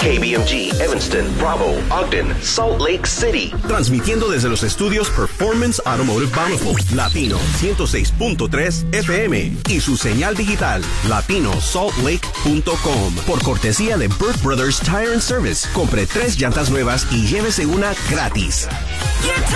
KBMG, Evanston, Bravo, Ogden, Salt Lake City. Transmitiendo desde los estudios Performance Automotive Bountiful, Latino 106.3 FM y su señal digital, latinosaltlake.com. Por cortesía de Burt Brothers Tire and Service. Compre 3 llantas nuevas y llévese una gratis.